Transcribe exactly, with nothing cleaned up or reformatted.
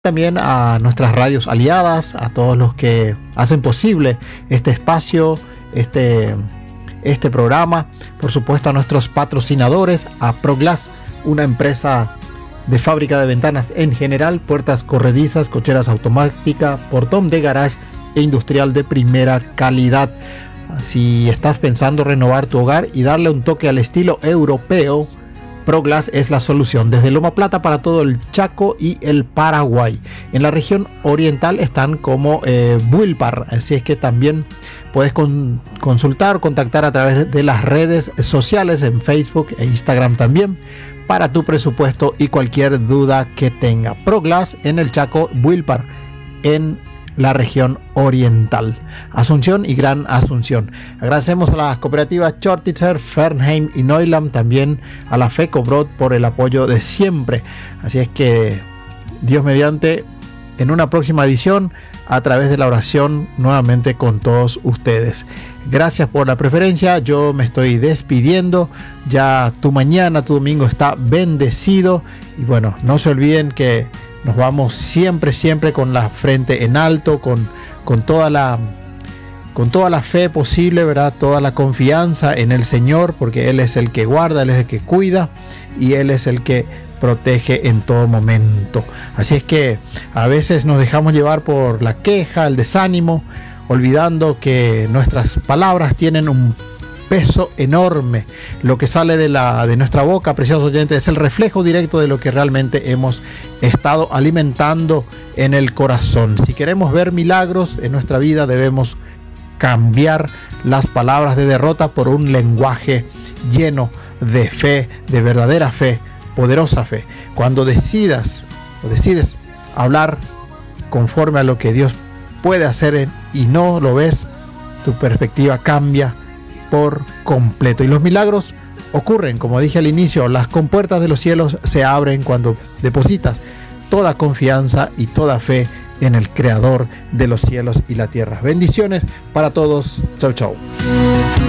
también a nuestras radios aliadas, a todos los que hacen posible este espacio, este, este programa, por supuesto a nuestros patrocinadores, a ProGlass, una empresa de fábrica de ventanas en general, puertas corredizas, cocheras automáticas, portón de garage e industrial de primera calidad. Si estás pensando renovar tu hogar y darle un toque al estilo europeo, ProGlass es la solución. Desde Loma Plata para todo el Chaco y el Paraguay. En la región oriental están como eh, Builpar, así es que también puedes con, consultar, contactar a través de las redes sociales en Facebook e Instagram también para tu presupuesto y cualquier duda que tenga. ProGlass en el Chaco, Builpar en la región oriental, Asunción y Gran Asunción. Agradecemos a las cooperativas Chortitzer, Fernheim y Neulam, también a la FECOBROD por el apoyo de siempre. Así es que Dios mediante, en una próxima edición, a través de la oración, nuevamente con todos ustedes. Gracias por la preferencia. Yo me estoy despidiendo. Ya tu mañana, tu domingo está bendecido. Y bueno, no se olviden que nos vamos siempre, siempre con la frente en alto, con, con, toda la, con toda la fe posible, ¿verdad? Toda la confianza en el Señor, porque Él es el que guarda, Él es el que cuida y Él es el que protege en todo momento. Así es que a veces nos dejamos llevar por la queja, el desánimo, olvidando que nuestras palabras tienen un peso enorme. Lo que sale de, la, de nuestra boca, preciosos oyentes, es el reflejo directo de lo que realmente hemos estado alimentando en el corazón. Si queremos ver milagros en nuestra vida, debemos cambiar las palabras de derrota por un lenguaje lleno de fe, de verdadera fe, poderosa fe. Cuando decidas o decides hablar conforme a lo que Dios puede hacer y no lo ves, tu perspectiva cambia por completo. Y los milagros ocurren, como dije al inicio, las compuertas de los cielos se abren cuando depositas toda confianza y toda fe en el Creador de los cielos y la tierra. Bendiciones para todos. Chau, chau.